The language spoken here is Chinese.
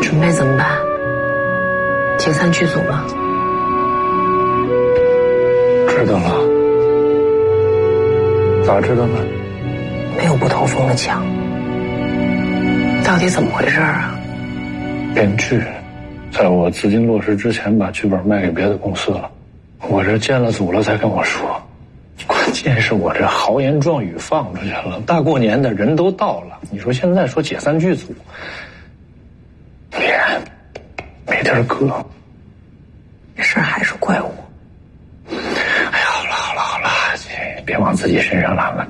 准备怎么办？解散剧组吗？ 知道了。咋知道的？ 没有不透风的墙。到底怎么回事啊？ 编剧在我资金落实之前把剧本卖给别的公司了，我这建了组了才跟我说。关键是我这豪言壮语放出去了，大过年的人都到了，你说现在说解散剧组，脸没地儿搁。 这事儿还是怪我。 哎呀，好了，别往自己身上揽了。